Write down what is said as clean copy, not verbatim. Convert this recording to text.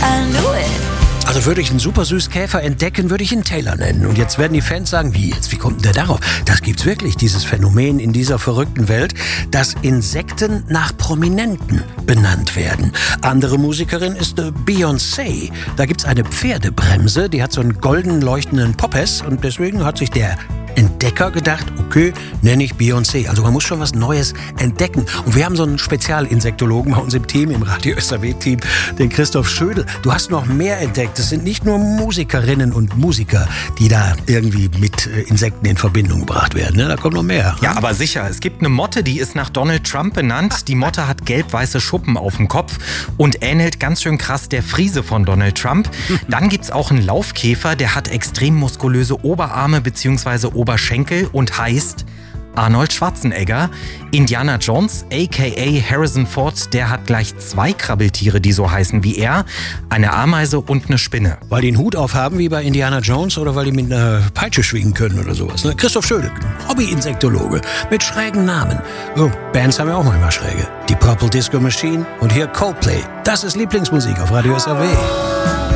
I knew it. Also würde ich einen Supersüßkäfer entdecken, würde ich ihn Taylor nennen. Und jetzt werden die Fans sagen, wie kommt denn der darauf? Das gibt's wirklich, dieses Phänomen in dieser verrückten Welt, dass Insekten nach Prominenten benannt werden. Andere Musikerin ist Beyoncé. Da gibt's eine Pferdebremse, die hat so einen golden leuchtenden Poppes und deswegen hat sich der Entdecker gedacht, okay, nenne ich Beyoncé. Also man muss schon was Neues entdecken. Und wir haben so einen Spezialinsektologen bei uns im Team, im Radio SAW-Team, den Christoph Schödel. Du hast noch mehr entdeckt. Es sind nicht nur Musikerinnen und Musiker, die da irgendwie mit Insekten in Verbindung gebracht werden. Ne? Da kommt noch mehr. Ja, aber sicher. Es gibt eine Motte, die ist nach Donald Trump benannt. Die Motte hat gelb-weiße Schuppen auf dem Kopf und ähnelt ganz schön krass der Friese von Donald Trump. Dann gibt's auch einen Laufkäfer, der hat extrem muskulöse Oberarme bzw. Oberschenkel und heißt Arnold Schwarzenegger. Indiana Jones, a.k.a. Harrison Ford, der hat gleich 2 Krabbeltiere, die so heißen wie er. Eine Ameise und eine Spinne. Weil die einen Hut aufhaben wie bei Indiana Jones oder weil die mit einer Peitsche schwingen können oder sowas. Ne? Christoph Schödel, Hobby-Insektologe mit schrägen Namen. Oh, Bands haben ja auch manchmal schräge. Die Purple Disco Machine und hier Coldplay. Das ist Lieblingsmusik auf Radio SAW.